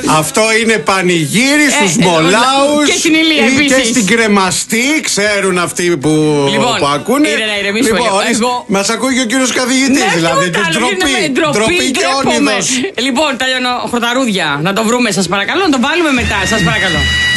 Αυτό είναι πανηγύρι στους Μολάους και στην Ηλία επίσης. Και στην Κρεμαστή, ξέρουν αυτοί που ακούνε. Μας ακούει και ο κύριος καθηγητής, δηλαδή. Ντροπή και όνειδος. Λοιπόν, τα λιωνοχροταρούδια, να το βρούμε σας παρακαλώ, να το βάλουμε μετά, σας παρακαλώ.